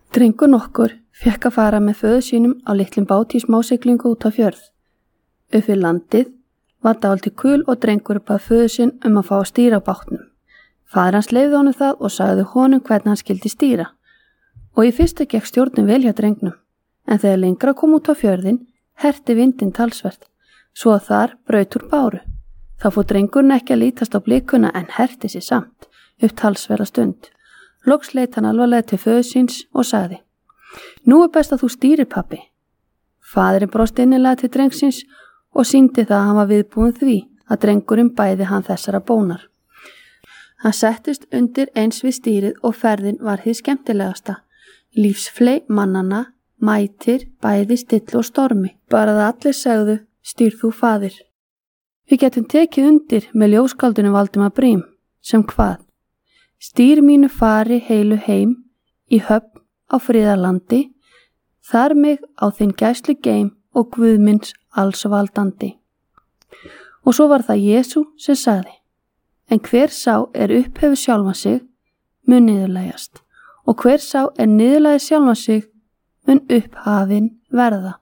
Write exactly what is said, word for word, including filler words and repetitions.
Drengur nokkur fékk að fara með föður sínum á litlum bát í smásiglingu út á fjörð. Upp við landið var dálítið kul og drengur bað föður sinn um að fá að stýra á bátnum. Faðir hans leyfði honum það og sagði honum hvernig hann skildi stýra. Og í fyrstu gekk stjórnin vel hjá drengnum, en þegar lengra kom út á fjörðin, herti vindinn talsvert, svo að þar braut úr báru. Þá fór drengurinn ekki að lítast á blikuna en herti sig samt, upp talsverða stund. Loks leit hann alvarlega til föður síns og sagði: Nú er best að þú stýrir, pabbi. Faðirinn brosti innilega til drengsins og sýndi það að hann var viðbúinn því að drengurinn bæði hann þessara bónar. Hann settist undir eins við stýrið og ferðin var hið skemmtilegasta. Lífsfley mannana, mætir, bæði still og stormi. Bara það allir segðu: stýr þú, faðir. Við getum tekið undir með ljóskáldinu Valdimar Briem, sem hvað? Stýr mínu fari heilu heim, í höfn á friðarlandi, þar mig á þinn gæslu geim og Guðmins alls valdandi. Og svo var það Jesú sem sagði: En hver sá er upphefur sjálfan sig, mun niðurlægjast, og hver sá er niðurlægir sjálfan sig, mun upphafin verða.